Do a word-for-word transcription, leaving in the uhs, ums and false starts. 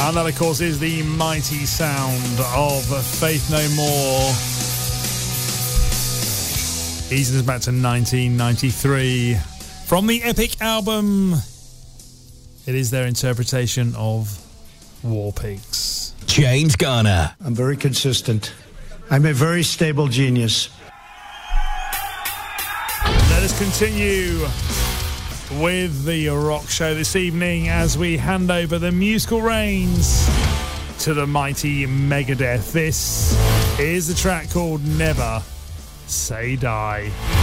And that, of course, is the mighty sound of Faith No More. Easing us back to nineteen ninety-three. From the epic album, it is their interpretation of War Pigs. James Garner. I'm very consistent. I'm a very stable genius. Let us continue with the rock show this evening as we hand over the musical reins to the mighty Megadeth. This is the track called Never Say Die.